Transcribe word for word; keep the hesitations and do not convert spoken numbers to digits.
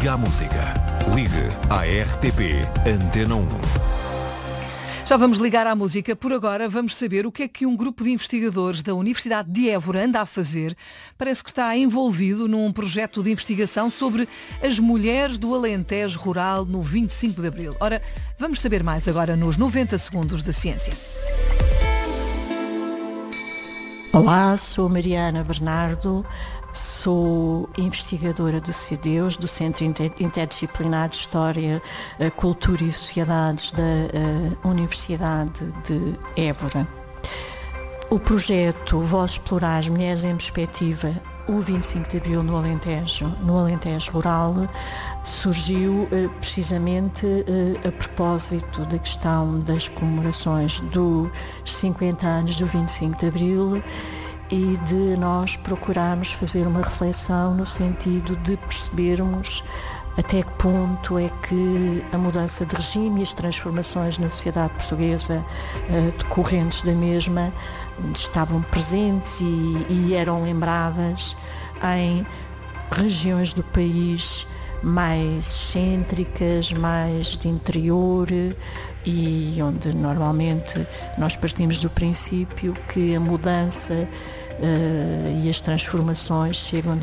Liga à Música. Ligue à R T P Antena um. Já vamos ligar à música. Por agora vamos saber o que é que um grupo de investigadores da Universidade de Évora anda a fazer. Parece que está envolvido num projeto de investigação sobre as mulheres do Alentejo Rural no vinte e cinco de Abril. Ora, vamos saber mais agora nos noventa segundos da ciência. Olá, sou Mariana Bernardo, sou investigadora do CIDEUS, do Centro Interdisciplinar de História, Cultura e Sociedades da uh, Universidade de Évora. O projeto Voz Explorar as Mulheres em Perspectiva, o vinte e cinco de Abril no Alentejo, no Alentejo Rural, surgiu uh, precisamente uh, a propósito da questão das comemorações dos cinquenta anos do vinte e cinco de Abril e de nós procurarmos fazer uma reflexão no sentido de percebermos até que ponto é que a mudança de regime e as transformações na sociedade portuguesa uh, decorrentes da mesma estavam presentes e, e eram lembradas em regiões do país mais cêntricas, mais de interior e onde normalmente nós partimos do princípio que a mudança uh, e as transformações chegam